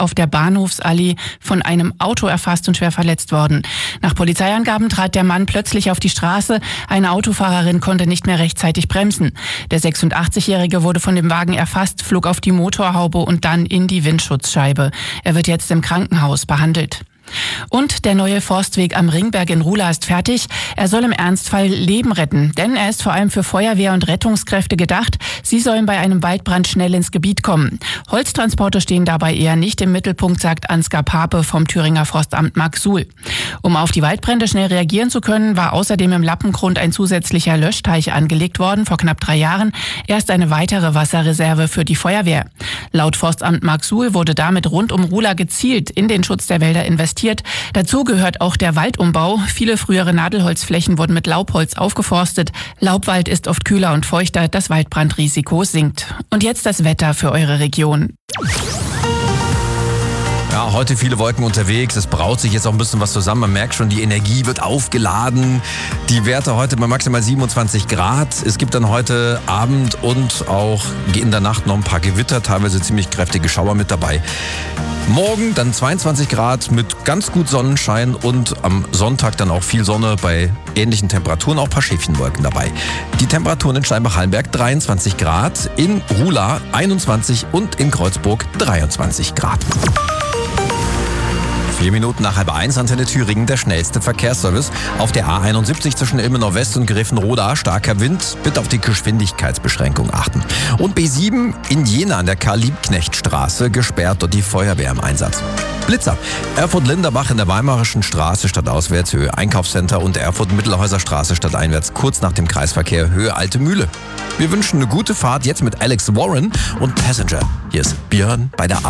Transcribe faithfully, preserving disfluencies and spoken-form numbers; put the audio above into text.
auf der Bahnhofsallee von einem Auto erfasst und schwer verletzt worden. Nach Polizeiangaben trat der Mann plötzlich auf die Straße. Eine Autofahrerin konnte nicht mehr rechtzeitig bremsen. Der sechsundachtzigjährige wurde von dem Wagen erfasst, flog auf die Motorhaube und dann in die Windschutzscheibe. Er wird jetzt im Krankenhaus behandelt. Und der neue Forstweg am Ringberg in Ruhla ist fertig. Er soll im Ernstfall Leben retten, denn er ist vor allem für Feuerwehr und Rettungskräfte gedacht. Sie sollen bei einem Waldbrand schnell ins Gebiet kommen. Holztransporte stehen dabei eher nicht im Mittelpunkt, sagt Ansgar Pape vom Thüringer Forstamt Marksuhl. Um auf die Waldbrände schnell reagieren zu können, war außerdem im Lappengrund ein zusätzlicher Löschteich angelegt worden vor knapp drei Jahren. Er ist eine weitere Wasserreserve für die Feuerwehr. Laut Forstamt Marksuhl wurde damit rund um Ruhla gezielt in den Schutz der Wälder investiert. Dazu gehört auch der Waldumbau. Viele frühere Nadelholzflächen wurden mit Laubholz aufgeforstet. Laubwald ist oft kühler und feuchter, das Waldbrandrisiko sinkt. Und jetzt das Wetter für eure Region. Ja, heute viele Wolken unterwegs. Es braut sich jetzt auch ein bisschen was zusammen. Man merkt schon, die Energie wird aufgeladen. Die Werte heute bei maximal siebenundzwanzig Grad. Es gibt dann heute Abend und auch in der Nacht noch ein paar Gewitter, teilweise ziemlich kräftige Schauer mit dabei. Morgen dann zweiundzwanzig Grad mit ganz gut Sonnenschein und am Sonntag dann auch viel Sonne bei ähnlichen Temperaturen, auch ein paar Schäfchenwolken dabei. Die Temperaturen in Steinbach-Hallenberg dreiundzwanzig Grad, in Ruhla einundzwanzig und in Kreuzburg dreiundzwanzig Grad. Vier Minuten nach halb eins, Antenne Thüringen, der schnellste Verkehrsservice. Auf der A einundsiebzig zwischen Ilmenau West und Grevenroda, starker Wind. Bitte auf die Geschwindigkeitsbeschränkung achten. Und B sieben in Jena an der Karl-Liebknecht-Straße, gesperrt, dort die Feuerwehr im Einsatz. Blitzer. Erfurt-Linderbach in der Weimarischen Straße stadtauswärts, Höhe Einkaufscenter, und Erfurt-Mittelhäuser Straße stadteinwärts, kurz nach dem Kreisverkehr, Höhe Alte Mühle. Wir wünschen eine gute Fahrt jetzt mit Alex Warren und Passenger. Hier ist Björn bei der Arbeit.